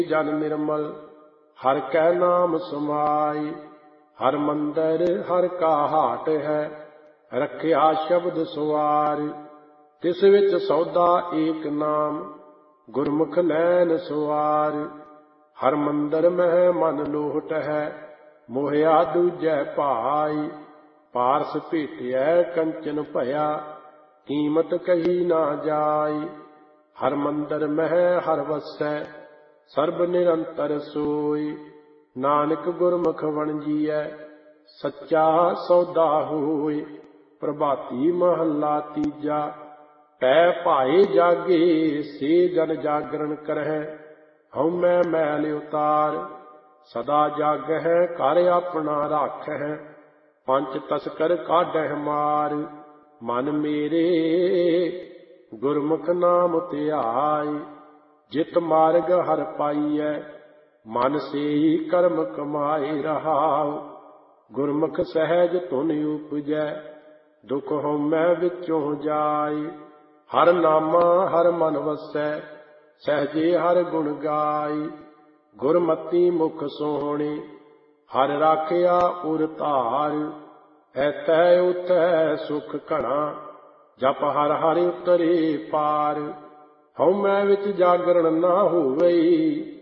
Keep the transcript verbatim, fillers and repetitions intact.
जन निर्मल हर कै नाम समाई। हर मंदिर हर का हाट है, रखिया शब्द सवार। तिस विच सौदा एक नाम, गुरमुख नैन सवार। हर मंदिर मह मन लोट है, मोहिया दूजै भाई। पारस भेटिया कंचन भया, कीमत कही ना जाई। हर मंदिर मह हर वसै, सर्ब निरंतर सोई। नानक गुरमुख वणजीਐ, सच्चा सौदा होय। प्रभाती महला तीजा, पै भाए जागे से जन जागरण करਹਿ। हउमੈ मैल उतार, सदा जागਹਿ घर अपना राखਹਿ। पंच तस्कर काढਹਿ मार, मन मेरे गुरमुख नाम ਧਿਆਈ। जित मार्ग हर पाइयै, मन से ही कर्म कमाए रहाउ। गुरमुख सहज धुन उपजै, दुख हउमੈ विचों जाई। हर नामा हर मन वसै, सहजे हर गुण गाई। गुरमति मुख सोहणी, हर राखिया उर धार। ऐतै उतै सुख घਣਾ, जप हर हर उतरे पार। हउमੈ विच जागरण ना होवई,